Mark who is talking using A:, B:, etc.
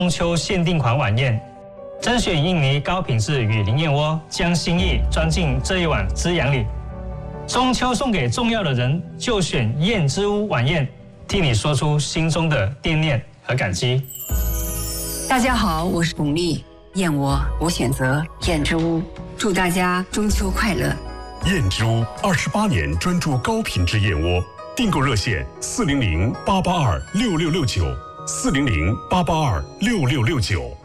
A: 中秋限定款晚宴，甄选印尼高品质雨林燕窝，将心意装进这一碗滋养里。中秋送给重要的人，就选燕之屋晚宴，替你说出心中的惦念和感激。
B: 大家好，我是巩俐，燕窝我选择燕之屋，祝大家中秋快乐。
C: 燕之屋28年专注高品质燕窝，订购热线400-882-6669，400-882-6669。